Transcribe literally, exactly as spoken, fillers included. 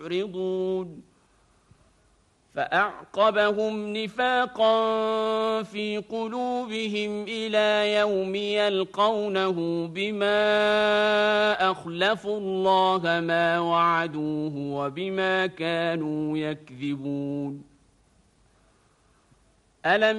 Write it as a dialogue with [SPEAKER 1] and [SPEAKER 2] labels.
[SPEAKER 1] معرضون فأعقبهم نفاقا في قلوبهم إلى يوم يلقونه بما أخلفوا الله ما وعدوه وبما كانوا يكذبون ألم